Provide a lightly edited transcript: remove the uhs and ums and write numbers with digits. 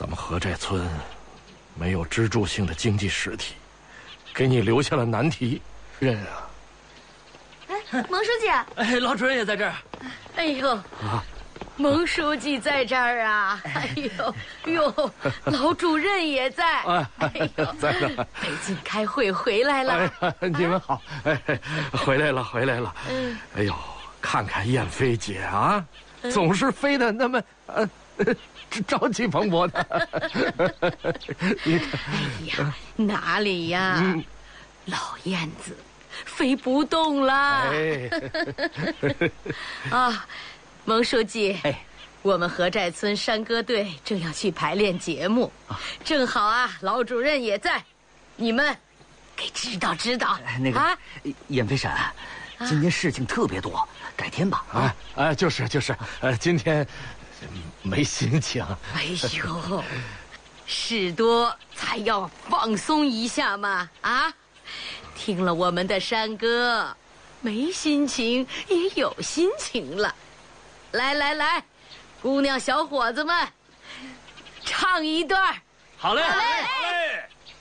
咱们河寨村没有支柱性的经济实体，给你留下了难题。认啊！ 哎，蒙书记， 哎，老主任也在这儿。 哎呦，蒙书记在这儿啊！哎呦，老主任也在。哎呦， 在呢。 北京开会回来了。 你们好，回来了。哎呦，看看燕飞姐啊，总是飞得那么朝气蓬勃的。你看， 哎呀，哪里呀？老燕子飞不动了。啊，蒙书记，我们河寨村山歌队正要去排练节目，正好啊，老主任也在，你们给指导指导。 那个燕飞婶，今天事情特别多，改天吧。 就是，今天没心情。 哎呦，事多才要放松一下嘛！啊，听了我们的山歌，没心情也有心情了。来，姑娘小伙子们，唱一段。 好嘞。